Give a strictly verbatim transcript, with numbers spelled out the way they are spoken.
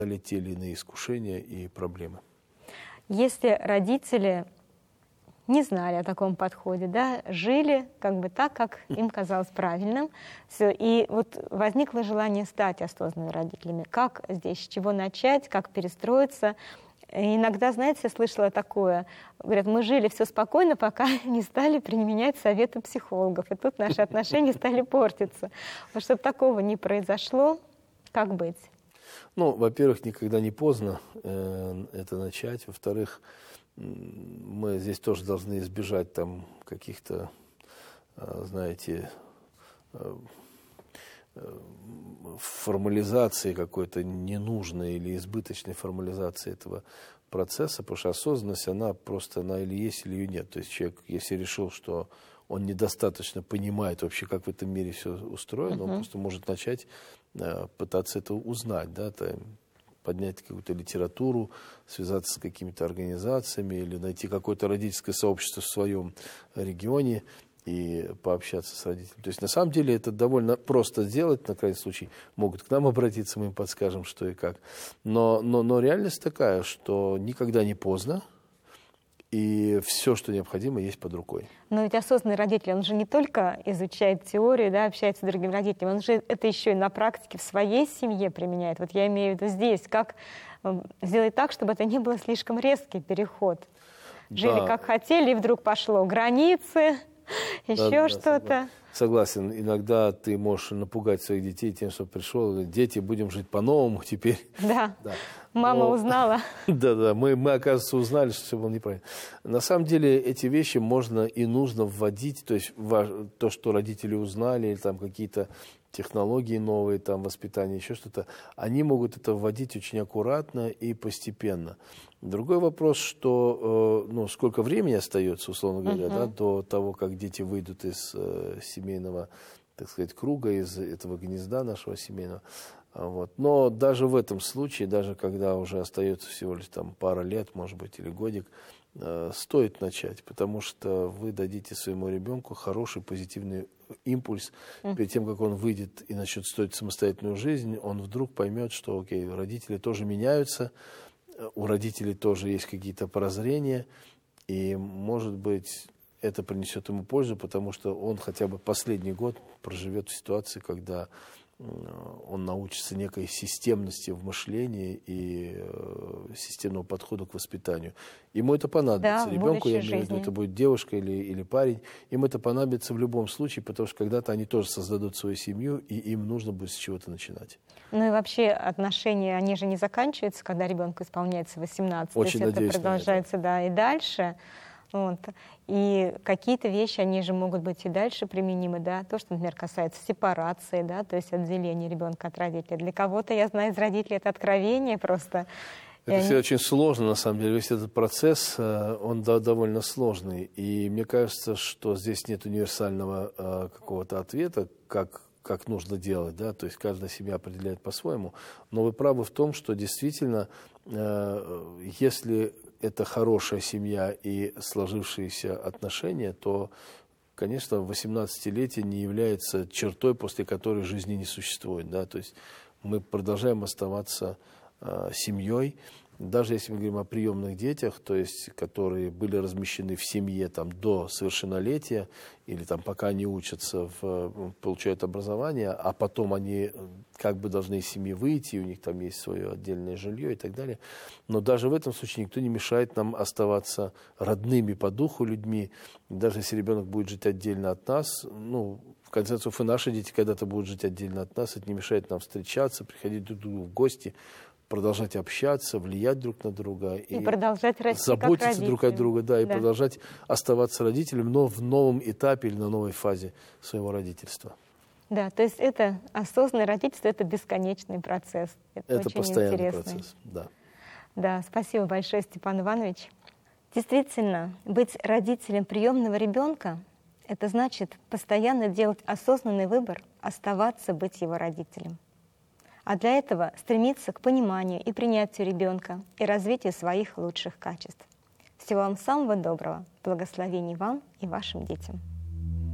те или иные искушения и проблемы. Если родители не знали о таком подходе, да, жили как бы так, как им казалось правильным, все, и вот возникло желание стать осознанными родителями. Как здесь, с чего начать, как перестроиться? И иногда, знаете, я слышала такое, говорят, мы жили все спокойно, пока не стали применять советы психологов, и тут наши отношения стали портиться. Вот чтобы такого не произошло, как быть? Ну, во-первых, никогда не поздно э, это начать. Во-вторых, мы здесь тоже должны избежать там каких-то, э, знаете, э, э, формализации какой-то ненужной или избыточной формализации этого процесса, потому что осознанность, она просто, она или есть, или ее нет. То есть человек, если решил, что он недостаточно понимает вообще, как в этом мире все устроено, uh-huh. он просто может начать э, пытаться это узнать, да, там, поднять какую-то литературу, связаться с какими-то организациями или найти какое-то родительское сообщество в своем регионе и пообщаться с родителями. То есть на самом деле это довольно просто сделать, на крайний случай могут к нам обратиться, мы им подскажем, что и как. Но, но, но реальность такая, что никогда не поздно, и все, что необходимо, есть под рукой. Но ведь осознанный родитель, он же не только изучает теорию, да, общается с другими родителями, он же это еще и на практике в своей семье применяет. Вот я имею в виду здесь, как сделать так, чтобы это не было слишком резкий переход. Жили да. как хотели, и вдруг пошло границы, еще да, что-то. Да, согласен. Иногда ты можешь напугать своих детей тем, что пришел, дети, будем жить по-новому теперь. Да. да. Мама Но, узнала. Да-да, мы, мы, оказывается, узнали, что все было неправильно. На самом деле эти вещи можно и нужно вводить, то есть то, что родители узнали, или там какие-то технологии новые, там воспитание, еще что-то, они могут это вводить очень аккуратно и постепенно. Другой вопрос, что э, ну, сколько времени остается, условно говоря, uh-huh. да, до того, как дети выйдут из э, семейного, так сказать, круга, из этого гнезда нашего семейного. Вот. Но даже в этом случае, даже когда уже остается всего лишь там пара лет, может быть, или годик, э, стоит начать, потому что вы дадите своему ребенку хороший позитивный импульс. Mm. Перед тем, как он выйдет и начнет строить самостоятельную жизнь, он вдруг поймет, что окей, родители тоже меняются, у родителей тоже есть какие-то прозрения, и, может быть, это принесет ему пользу, потому что он хотя бы последний год проживет в ситуации, когда он научится некой системности в мышлении и э, системного подхода к воспитанию. Ему это понадобится. Да, ребенку, я имею в виду, жизни. это будет девушка или, или парень, им это понадобится в любом случае, потому что когда-то они тоже создадут свою семью, и им нужно будет с чего-то начинать. Ну и вообще отношения, они же не заканчиваются, когда ребенку исполняется восемнадцать. Очень То есть надеюсь это продолжается, да, и дальше. Вот. И какие-то вещи, они же могут быть и дальше применимы, да, то, что, например, касается сепарации, да, то есть отделения ребенка от родителей. Для кого-то, я знаю, из родителей это откровение просто. Это и все они... очень сложно, на самом деле. Весь этот процесс, он довольно сложный. И мне кажется, что здесь нет универсального какого-то ответа, как, как нужно делать, да, то есть каждая семья определяет по-своему. Но вы правы в том, что действительно, если это хорошая семья и сложившиеся отношения, то, конечно, восемнадцатилетие не является чертой, после которой жизни не существует. Да? То есть мы продолжаем оставаться э, семьей. Даже если мы говорим о приемных детях, то есть, которые были размещены в семье там, до совершеннолетия, или там, пока они учатся, в, получают образование, а потом они как бы должны из семьи выйти, у них там есть свое отдельное жилье и так далее. Но даже в этом случае никто не мешает нам оставаться родными по духу людьми. Даже если ребенок будет жить отдельно от нас, ну, в конце концов, и наши дети когда-то будут жить отдельно от нас, это не мешает нам встречаться, приходить друг к другу в гости, продолжать общаться, влиять друг на друга. И, и продолжать расти заботиться как друг от друга, да, и да. продолжать оставаться родителем, но в новом этапе или на новой фазе своего родительства. Да, то есть это осознанное родительство, это бесконечный процесс. Это, это очень постоянный интересный. процесс, да. Да, спасибо большое, Степан Иванович. Действительно, быть родителем приемного ребенка – это значит постоянно делать осознанный выбор, оставаться быть его родителем. А для этого стремиться к пониманию и принятию ребенка и развитию своих лучших качеств. Всего вам самого доброго, благословений вам и вашим детям.